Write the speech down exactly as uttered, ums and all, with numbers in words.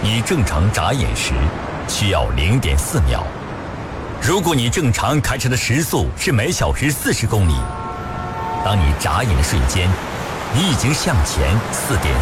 你正常眨眼时需要 零点四秒。如果你正常开车的时速是每小时四十公里，当你眨眼的瞬间，你已经向前 四点